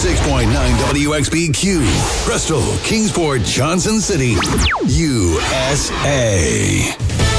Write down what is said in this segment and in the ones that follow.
96.9 WXBQ, Bristol, Kingsport, Johnson City, USA.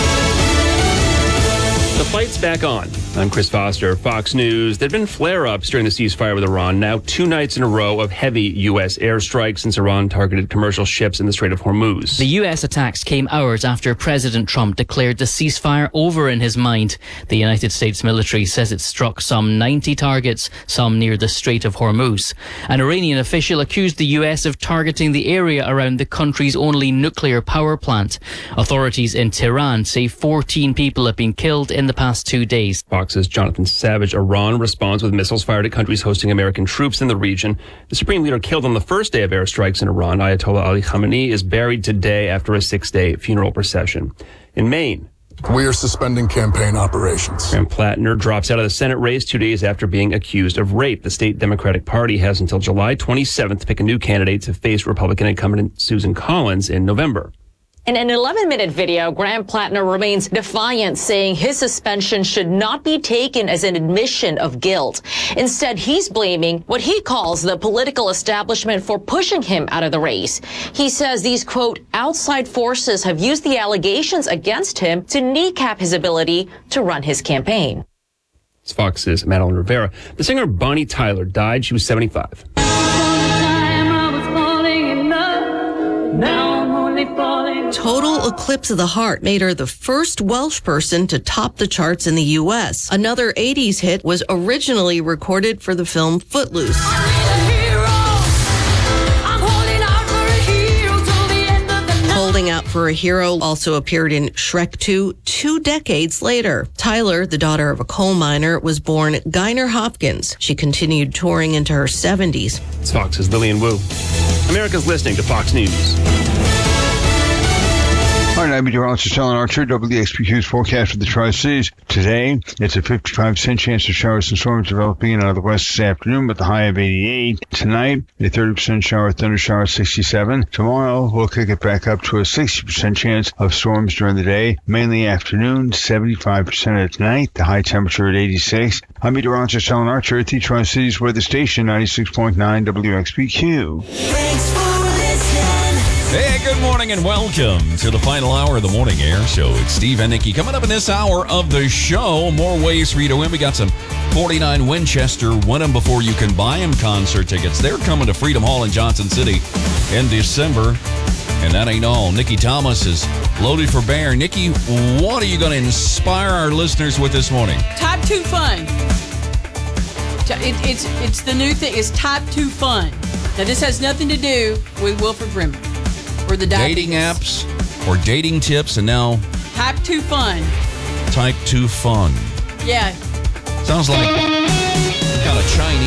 The fight's back on. I'm Chris Foster, Fox News. There have been flare-ups during the ceasefire with Iran. Now 2 nights in a row of heavy U.S. airstrikes since Iran targeted commercial ships in the Strait of Hormuz. The U.S. attacks came hours after President Trump declared the ceasefire over in his mind. The United States military says it struck some 90 targets, some near the Strait of Hormuz. An Iranian official accused the U.S. of targeting the area around the country's only nuclear power plant. Authorities in Tehran say 14 people have been killed in the past 2 days. Fox's Jonathan Savage. Iran responds with missiles fired at countries hosting American troops in the region. The supreme leader killed on the first day of airstrikes in Iran, Ayatollah Ali Khamenei, is buried today after a 6-day funeral procession. In Maine, we are suspending campaign operations. Graham Plattner drops out of the Senate race 2 days after being accused of rape. The state Democratic Party has until July 27th to pick a new candidate to face Republican incumbent Susan Collins in November. In an 11-minute video, Graham Plattner remains defiant, saying his suspension should not be taken as an admission of guilt. Instead, he's blaming what he calls the political establishment for pushing him out of the race. He says these, quote, outside forces have used the allegations against him to kneecap his ability to run his campaign. It's Fox's Madeline Rivera. The singer Bonnie Tyler died. She was 75. Total Eclipse of the Heart made her the first Welsh person to top the charts in the U.S. Another 80s hit was originally recorded for the film Footloose. Holding Out for a Hero also appeared in Shrek 2 decades later. Tyler, the daughter of a coal miner, was born Guiner Hopkins. She continued touring into her 70s. It's Fox's Lillian Wu. America's listening to Fox News. All right, I'm meteorologist Alan Archer, WXBQ's forecast for the Tri-Cities. Today, it's a 55% chance of showers and storms developing in out of the west this afternoon with a high of 88. Tonight, a 30% shower, thunder shower, 67. Tomorrow, we'll kick it back up to a 60% chance of storms during the day, mainly afternoon, 75% at night, the high temperature at 86. I'm meteorologist Alan Archer at the Tri-Cities Weather Station, 96.9 WXBQ. Thanks for listening. Hey, good morning and welcome to the final hour of the Morning Air Show. It's Steve and Nikki. Coming up in this hour of the show, more ways for you to win. We got some 49 Winchester Win 'em Before You Can Buy 'em concert tickets. They're coming to Freedom Hall in Johnson City in December. And that ain't all. Nikki Thomas is loaded for bear. Nikki, what are you going to inspire our listeners with this morning? Type 2 fun. It's the new thing. It's Type 2 fun. Now, this has nothing to do with Wilford Brimley. Or the dating apps or dating tips, and now Type 2 fun. Type 2 fun. Yeah. Sounds like kind of Chinese.